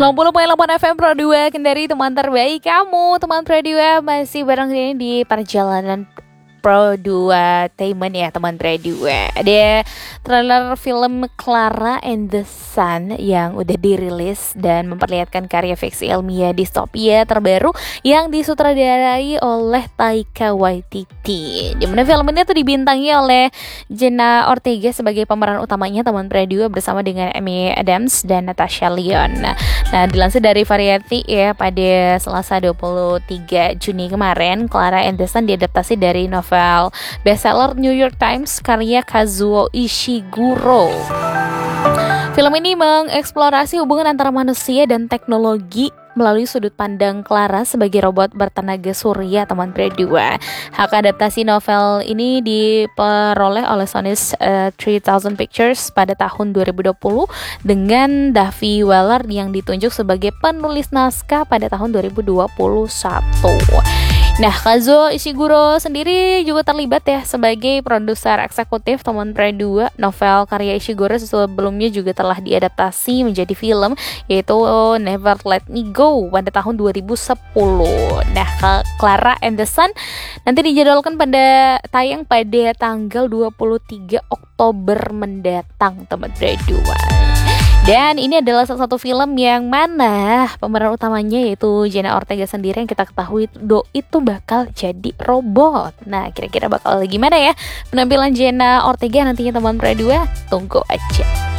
90,8 FM Pro 2 Kendari, teman terbaik kamu. Teman Pro 2 masih bareng ini di perjalanan Pro 2 Tainment ya teman Pro 2. Ada trailer film Clara and the Sun yang udah dirilis dan memperlihatkan karya fiksi ilmiah distopia terbaru yang disutradarai oleh Taika Waititi. Di mana film ini tuh dibintangi oleh Jenna Ortega sebagai pemeran utamanya teman Pro 2 bersama dengan Amy Adams dan Natasha Lyonne. Nah, dilansir dari Variety ya pada Selasa 23 Juni kemarin, Clara and the Sun diadaptasi dari novel bestseller New York Times karya Kazuo Ishiguro. Film ini mengeksplorasi hubungan antara manusia dan teknologi melalui sudut pandang Clara sebagai robot bertenaga surya teman Pro 2. Hak adaptasi novel ini diperoleh oleh Sony 3000 Pictures pada tahun 2020 dengan Davy Weller yang ditunjuk sebagai penulis naskah pada tahun 2021. Nah, Kazuo Ishiguro sendiri juga terlibat ya sebagai produser eksekutif teman Pro 2. Novel karya Ishiguro sebelumnya juga telah diadaptasi menjadi film, yaitu Never Let Me Go pada tahun 2010. Nah, Clara and the Sun nanti dijadwalkan tayang pada tanggal 23 Oktober mendatang teman Pro 2. Dan ini adalah salah satu film yang mana pemeran utamanya yaitu Jenna Ortega sendiri yang kita ketahui itu bakal jadi robot. Nah, kira-kira bakal gimana ya penampilan Jenna Ortega nantinya teman Pro 2? Tunggu aja.